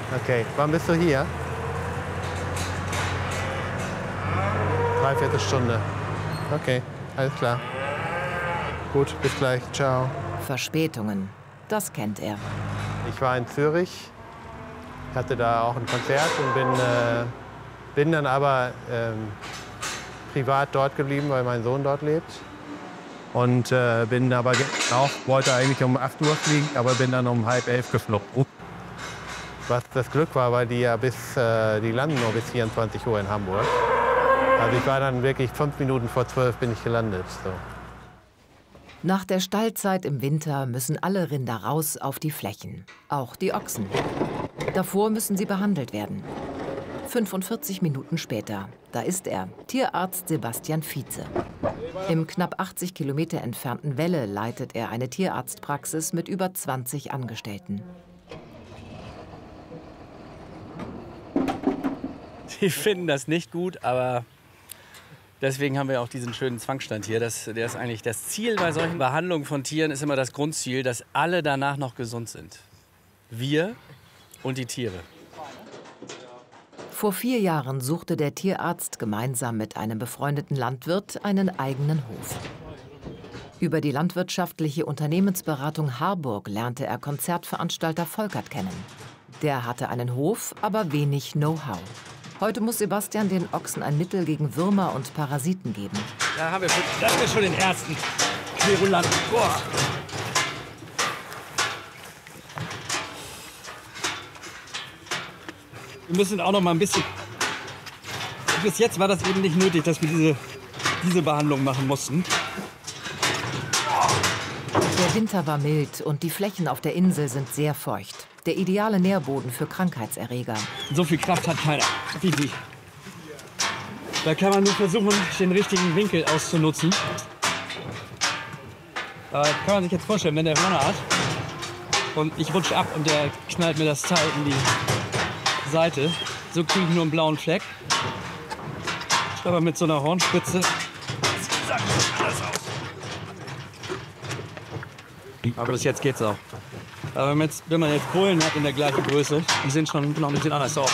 Okay, wann bist du hier? Dreiviertel Stunde. Okay, alles klar. Gut, bis gleich. Ciao. Verspätungen, das kennt er. Ich war in Zürich, hatte da auch ein Konzert und bin dann aber privat dort geblieben, weil mein Sohn dort lebt. Und bin aber auch, wollte eigentlich um 8 Uhr fliegen, aber bin dann um 10:30 geflogen. Was das Glück war, weil die landen nur bis 24 Uhr in Hamburg. Also ich war dann wirklich 5 Minuten vor 12 bin ich gelandet. So. Nach der Stallzeit im Winter müssen alle Rinder raus auf die Flächen, auch die Ochsen. Davor müssen sie behandelt werden. 45 Minuten später, da ist er, Tierarzt Sebastian Vize. Im knapp 80 Kilometer entfernten Welle leitet er eine Tierarztpraxis mit über 20 Angestellten. Die finden das nicht gut, aber deswegen haben wir auch diesen schönen Zwangsstand hier. Der ist eigentlich das Ziel bei solchen Behandlungen von Tieren ist immer das Grundziel, dass alle danach noch gesund sind. Wir und die Tiere. Vor 4 Jahren suchte der Tierarzt gemeinsam mit einem befreundeten Landwirt einen eigenen Hof. Über die landwirtschaftliche Unternehmensberatung Harburg lernte er Konzertveranstalter Volkert kennen. Der hatte einen Hof, aber wenig Know-how. Heute muss Sebastian den Ochsen ein Mittel gegen Würmer und Parasiten geben. Da haben wir schon den ersten Querulanten. Boah. Wir müssen auch noch mal ein bisschen... Bis jetzt war das eben nicht nötig, dass wir diese Behandlung machen mussten. Der Winter war mild und die Flächen auf der Insel sind sehr feucht. Der ideale Nährboden für Krankheitserreger. So viel Kraft hat keiner wie die. Da kann man nur versuchen, den richtigen Winkel auszunutzen. Aber kann man sich jetzt vorstellen, wenn der Runner hat und ich rutsche ab und der knallt mir das Teil in die Seite, so kriege ich nur einen blauen Fleck. Aber mit so einer Hornspitze sieht das anders aus. Aber bis jetzt geht's auch. Aber wenn man jetzt Bullen hat in der gleichen Größe, die sehen schon noch ein bisschen anders aus.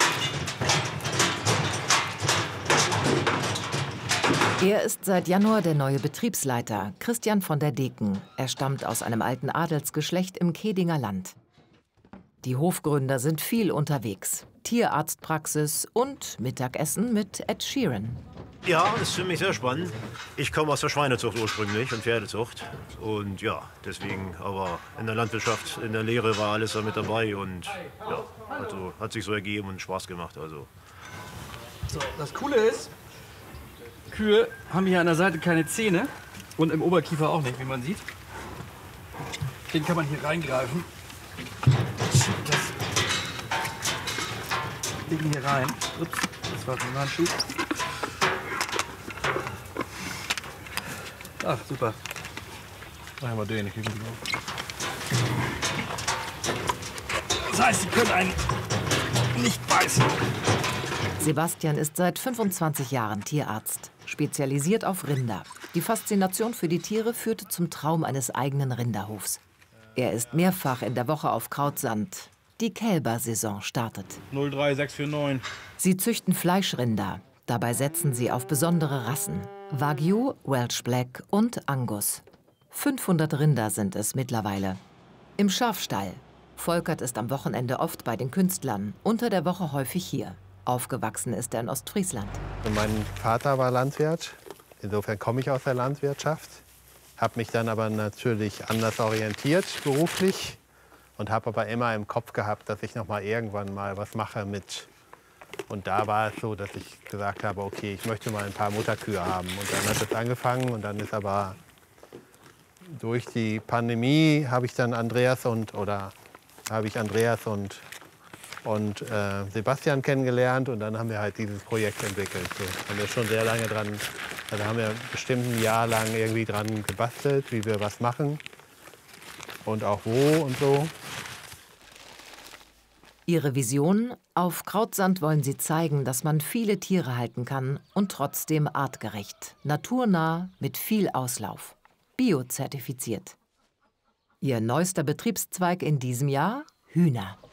Er ist seit Januar der neue Betriebsleiter, Christian von der Deken. Er stammt aus einem alten Adelsgeschlecht im Kedinger Land. Die Hofgründer sind viel unterwegs. Tierarztpraxis und Mittagessen mit Ed Sheeran. Ja, das ist für mich sehr spannend. Ich komme aus der Schweinezucht ursprünglich und Pferdezucht. Und ja, deswegen, aber in der Landwirtschaft, in der Lehre war alles da mit dabei. Und ja, also hat sich so ergeben und Spaß gemacht. Also. So, das Coole ist, Kühe haben hier an der Seite keine Zähne und im Oberkiefer auch nicht, wie man sieht. Den kann man hier reingreifen. Das legen hier rein. Ups, das war ein Handschuh. Ach, super. Einmal den, ich kriege ihn drauf. Das heißt, sie können einen nicht beißen. Sebastian ist seit 25 Jahren Tierarzt, spezialisiert auf Rinder. Die Faszination für die Tiere führte zum Traum eines eigenen Rinderhofs. Er ist mehrfach in der Woche auf Krautsand. Die Kälbersaison startet. 03649. Sie züchten Fleischrinder. Dabei setzen sie auf besondere Rassen. Wagyu, Welsh Black und Angus. 500 Rinder sind es mittlerweile. Im Schafstall. Volkert ist am Wochenende oft bei den Künstlern, unter der Woche häufig hier. Aufgewachsen ist er in Ostfriesland. Mein Vater war Landwirt, insofern komme ich aus der Landwirtschaft. Habe mich dann aber natürlich anders orientiert beruflich und habe aber immer im Kopf gehabt, dass ich noch mal irgendwann mal was mache mit. Und da war es so, dass ich gesagt habe, okay, ich möchte mal ein paar Mutterkühe haben. Und dann hat es angefangen und dann ist aber durch die Pandemie habe ich dann Andreas und Sebastian kennengelernt und dann haben wir halt dieses Projekt entwickelt. So, haben wir schon sehr lange dran, also haben wir bestimmt ein Jahr lang irgendwie dran gebastelt, wie wir was machen und auch wo und so. Ihre Vision: Auf Krautsand wollen sie zeigen, dass man viele Tiere halten kann und trotzdem artgerecht, naturnah, mit viel Auslauf. Biozertifiziert. Ihr neuester Betriebszweig in diesem Jahr: Hühner.